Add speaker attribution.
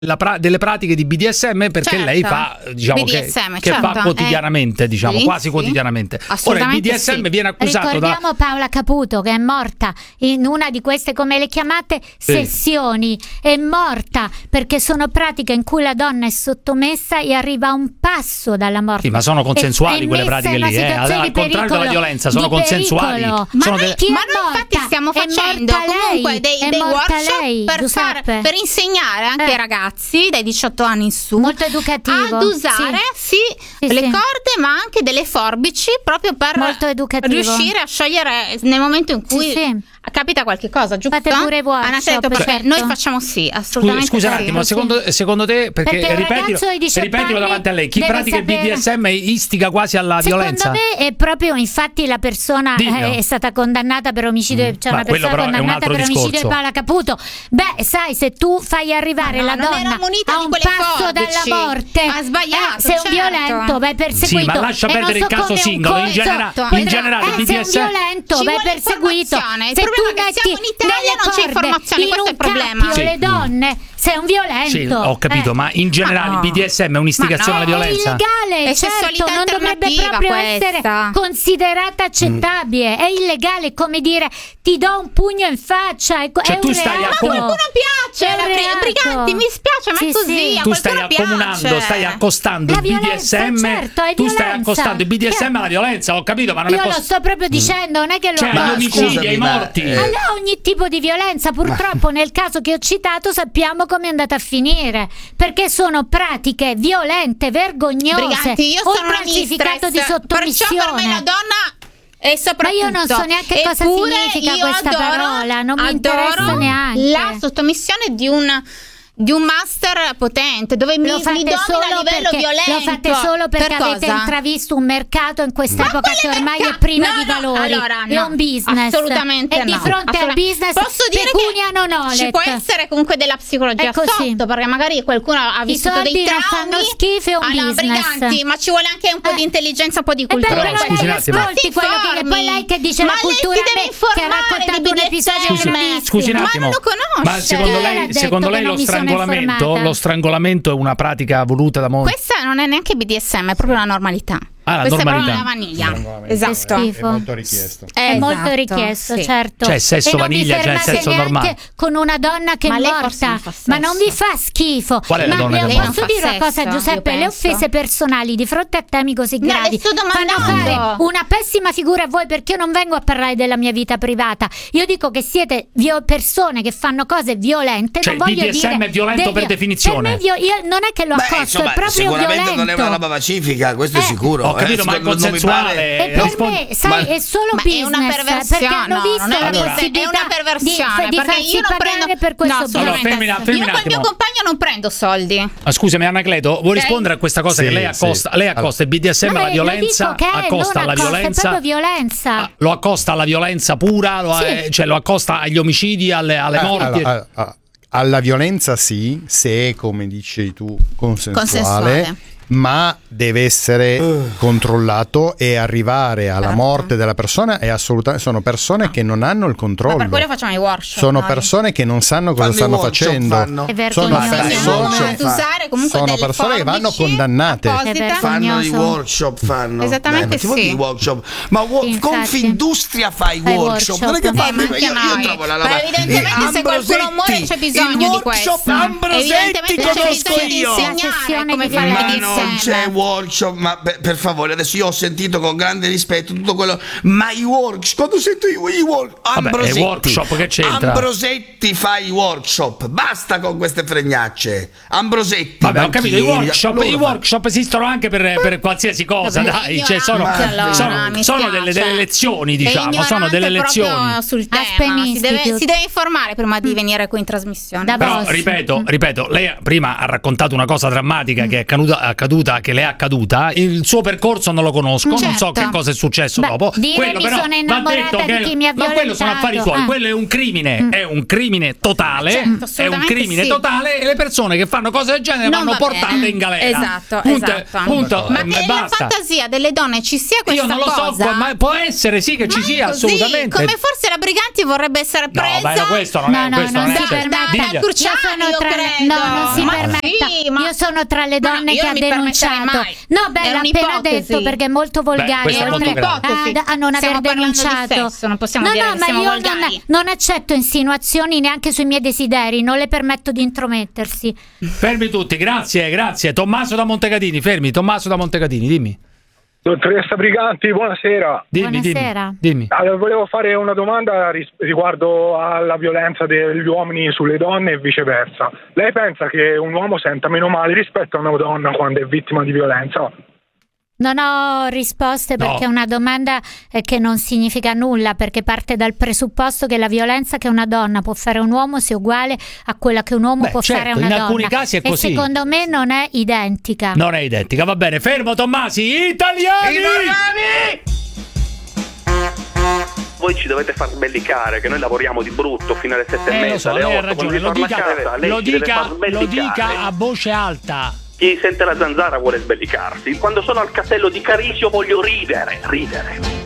Speaker 1: delle pratiche di BDSM, perché lei fa, diciamo,
Speaker 2: BDSM,
Speaker 1: che fa quotidianamente, diciamo, quasi quotidianamente. Ora il BDSM viene accusato
Speaker 3: Ricordiamo Paola Caputo, che è morta in una di queste, come le chiamate, sessioni. È morta perché sono pratiche in cui la donna è sottomessa e arriva a un passo dalla morte.
Speaker 1: Sì, ma sono consensuali quelle pratiche lì, al contrario della violenza, sono consensuali.
Speaker 3: Ma
Speaker 2: noi infatti stiamo facendo comunque dei workshop per insegnare anche ai ragazzi dai 18 anni in su,
Speaker 3: molto educativo,
Speaker 2: ad usare le corde, ma anche delle forbici, proprio per riuscire a sciogliere nel momento in cui capita qualche cosa, giusto?
Speaker 3: Fate pure workshop,
Speaker 2: perché noi facciamo assolutamente.
Speaker 1: Scusa un attimo, secondo te, perché ripetilo davanti a lei, chi pratica il BDSM istiga quasi alla violenza?
Speaker 3: Secondo me è proprio, infatti la persona è stata condannata per omicidio, c'è una persona condannata per omicidio di Paola Caputo. Beh, sai, se tu fai arrivare la donna a un passo dalla morte,
Speaker 2: ha sbagliato,
Speaker 3: sei un violento, vai perseguito.
Speaker 1: Sì, ma lascia perdere il caso singolo, in generale il BDSM
Speaker 3: sei un violento, vai perseguito. Se tu metti
Speaker 2: in Italia non c'è informazione, questo è il problema.
Speaker 3: Le donne, sei un violento.
Speaker 1: Sì, ho capito, ma in generale il BDSM è un'istigazione alla violenza?
Speaker 3: È illegale, certo, non dovrebbe proprio essere considerata accettabile. È illegale, come dire, ti do un pugno in faccia,
Speaker 1: cioè, tu stai
Speaker 2: ma a qualcuno piace, briganti, mi spiace, ma è così,
Speaker 1: tu stai accomunando, stai accostando il BDSM, tu stai accostando il BDSM alla violenza, ho capito, ma non
Speaker 3: io lo sto proprio dicendo, non è che lo
Speaker 1: agli omicidi, ai morti.
Speaker 3: Allora, ogni tipo di violenza, purtroppo nel caso che ho citato sappiamo come è andata a finire, perché sono pratiche violente, vergognose.
Speaker 2: Briganti, io sono una
Speaker 3: certificato di sottomissione.
Speaker 2: Perciò per me la donna e soprattutto,
Speaker 3: ma io non so neanche cosa significa questa parola, non mi interessa neanche.
Speaker 2: La sottomissione di un master potente, dove mi domina a livello violento.
Speaker 3: Lo fate solo perché avete intravisto un mercato in quest'epoca che ormai è privo di valori. È un business.
Speaker 2: Assolutamente
Speaker 3: e di fronte al business
Speaker 2: posso dire
Speaker 3: pecunia non olet.
Speaker 2: Ci può essere comunque della psicologia sotto, perché magari qualcuno ha vissuto dei traumi.
Speaker 3: Fanno schifo, è un business.
Speaker 2: Briganti, ma ci vuole anche un po' di intelligenza, un po' di cultura.
Speaker 3: Però lei ascolti quello che poi lei che dice la cultura, che ha raccontato un episodio.
Speaker 1: Scusi un attimo,
Speaker 2: ma non lo conosce.
Speaker 1: Ma secondo lei lo strangolamento è una pratica voluta da molti?
Speaker 2: Questa non è neanche BDSM, è proprio la normalità.
Speaker 1: La
Speaker 2: questa
Speaker 1: normalità.
Speaker 2: è proprio la vaniglia. Esatto.
Speaker 3: È
Speaker 4: molto richiesto.
Speaker 3: È molto richiesto, certo.
Speaker 1: Cioè sesso vaniglia, cioè sesso normale.
Speaker 3: Con una donna che è morta, ma non vi fa schifo.
Speaker 1: Qual è la donna che
Speaker 3: posso dire una cosa, Giuseppe? Le offese personali di fronte a temi così gravi fanno fare una pessima figura a voi, perché io non vengo a parlare della mia vita privata. Io dico che siete persone che fanno cose violente.
Speaker 1: Cioè
Speaker 3: non voglio
Speaker 1: il BDSM è violento per definizione.
Speaker 3: Per me io non è che lo accosto, è proprio
Speaker 5: sicuramente
Speaker 3: violento.
Speaker 5: non è una roba pacifica, questo è sicuro.
Speaker 1: Ho capito, ma è consensuale.
Speaker 3: E per me, sai, è solo business.
Speaker 2: È una perversione,
Speaker 3: perché hanno visto la possibilità
Speaker 2: è una perversione,
Speaker 3: di
Speaker 2: perché
Speaker 3: farsi
Speaker 2: io non
Speaker 3: pagare
Speaker 2: prendo
Speaker 3: per questo
Speaker 1: fermi un
Speaker 2: io con il mio compagno non prendo soldi.
Speaker 1: Scusami Anacleto, vuoi rispondere a questa cosa che lei accosta? Lei accosta il BDSM alla violenza, accosta alla violenza,
Speaker 3: è proprio violenza.
Speaker 1: Lo accosta alla violenza pura, cioè lo accosta agli omicidi, alle morti.
Speaker 4: Alla violenza sì, se è, come dici tu, consensuale. Ma deve essere controllato, e arrivare alla morte della persona è assolutamente. Sono persone che non hanno il controllo.
Speaker 2: Ma per quello facciamo i workshop.
Speaker 4: Sono persone che non sanno cosa stanno facendo. Sono persone che vanno condannate.
Speaker 5: Fanno i workshop,
Speaker 2: esattamente
Speaker 5: sì. Di workshop. Ma Confindustria fa i workshop. Non è che fanno. Io trovo la roba.
Speaker 2: Evidentemente se qualcuno muore c'è bisogno di questo.
Speaker 5: Ambrosetti conosco io.
Speaker 2: Insegnare come fare
Speaker 5: non c'è workshop, ma per favore, adesso io ho sentito con grande rispetto tutto quello, ma i workshop, quando sento i
Speaker 1: Ambrosetti, workshop, che c'entra?
Speaker 5: Ambrosetti fa i workshop, basta con queste fregnacce. Ambrosetti,
Speaker 1: vabbè, ho capito, i workshop esistono anche per qualsiasi cosa, dai, cioè sono delle lezioni, diciamo, sono delle lezioni
Speaker 2: sul tema. Si deve informare prima di venire qui in trasmissione.
Speaker 1: Però ripeto, lei prima ha raccontato una cosa drammatica che è accaduta che le è accaduta, il suo percorso non lo conosco, non so che cosa è successo dopo.
Speaker 3: Quello
Speaker 1: però
Speaker 3: sono innamorata di chi mi ha violentato.
Speaker 1: Ma quello sono affari suoi, quello è un crimine, è un crimine totale, è un crimine totale, e le persone che fanno cose del genere vanno portate in galera.
Speaker 2: Esatto.
Speaker 1: Punto.
Speaker 2: Ma che nella fantasia delle donne ci sia questa cosa?
Speaker 1: Io non lo so, ma può essere sì che ci sia,
Speaker 2: così,
Speaker 1: assolutamente.
Speaker 2: Come forse la Briganti vorrebbe essere presa.
Speaker 1: No, ma questo non è, questo non si permetta.
Speaker 3: Non si permetta. Io sono tra le donne che ha denunciato. No, beh, l'ha appena detto perché è molto volgare. A non aver denunciato.
Speaker 2: Non possiamo dire che siamo volgari.
Speaker 3: Non accetto insinuazioni neanche sui miei desideri, non le permetto di intromettersi.
Speaker 1: Fermi tutti, grazie. Tommaso da Montecatini, Tommaso da Montecatini, dimmi.
Speaker 6: Dottoressa Briganti, buonasera.
Speaker 1: Dimmi.
Speaker 6: Allora, volevo fare una domanda riguardo alla violenza degli uomini sulle donne e viceversa. Lei pensa che un uomo senta meno male rispetto a una donna quando è vittima di violenza?
Speaker 3: Non ho risposte perché è una domanda che non significa nulla, perché parte dal presupposto che la violenza che una donna può fare a un uomo sia uguale a quella che un uomo può fare a una donna.
Speaker 1: In alcuni casi è così.
Speaker 3: E secondo me non è identica.
Speaker 1: Non è identica, va bene. Fermo Tommasi, italiani!
Speaker 7: Voi ci dovete far sbellicare, che noi lavoriamo di brutto fino alle 7:30.
Speaker 1: Lo so, lei ha ragione, lo dica a voce alta.
Speaker 7: Chi sente la zanzara vuole sbellicarsi. Quando sono al castello di Carisio voglio ridere.